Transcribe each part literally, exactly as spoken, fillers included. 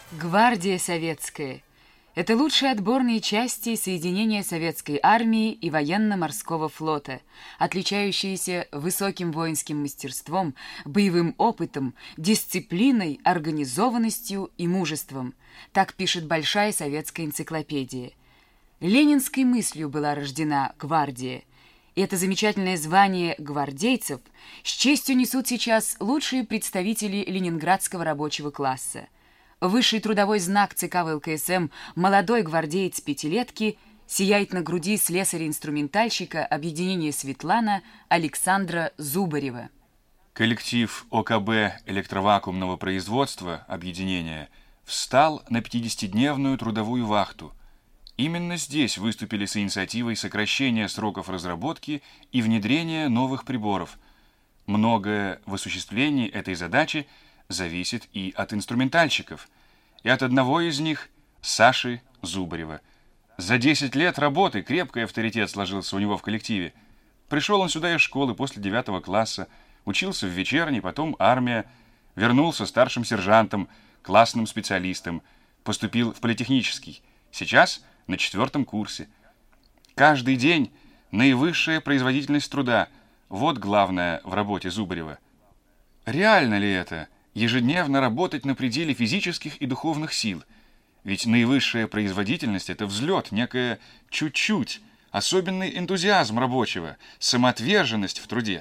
Гвардия советская – это лучшие отборные части соединения советской армии и военно-морского флота, отличающиеся высоким воинским мастерством, боевым опытом, дисциплиной, организованностью и мужеством. Так пишет Большая советская энциклопедия. Ленинской мыслью была рождена гвардия. И это замечательное звание гвардейцев с честью несут сейчас лучшие представители ленинградского рабочего класса. Высший трудовой знак ЦК ВЛКСМ «Молодой гвардеец пятилетки» сияет на груди слесаря-инструментальщика объединения «Светлана» Александра Зубарева. Коллектив ОКБ электровакуумного производства объединения встал на пятидесятидневную трудовую вахту. Именно здесь выступили с инициативой сокращения сроков разработки и внедрения новых приборов. Многое в осуществлении этой задачи зависит и от инструментальщиков, и от одного из них, Саши Зубарева. За десять лет работы крепкий авторитет сложился у него в коллективе. Пришел он сюда из школы после девятого класса, учился в вечерней, потом армия, вернулся старшим сержантом, классным специалистом, поступил в политехнический, сейчас на четвертом курсе. Каждый день наивысшая производительность труда – вот главное в работе Зубарева. Реально ли это? Ежедневно работать на пределе физических и духовных сил. Ведь наивысшая производительность – это взлет, некое чуть-чуть, особенный энтузиазм рабочего, самоотверженность в труде.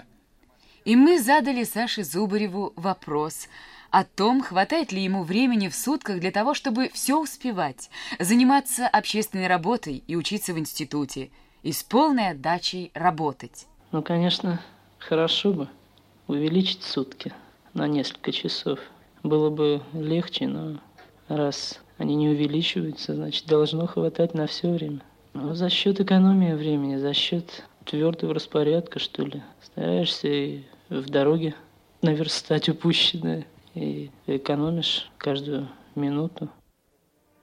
И мы задали Саше Зубареву вопрос о том, хватает ли ему времени в сутках для того, чтобы все успевать, заниматься общественной работой и учиться в институте, и с полной отдачей работать. Ну, конечно, хорошо бы увеличить сутки на несколько часов. Было бы легче, но раз они не увеличиваются, значит, должно хватать на все время. Но за счет экономии времени, за счет твердого распорядка, что ли. Стараешься и в дороге наверстать упущенное, и экономишь каждую минуту.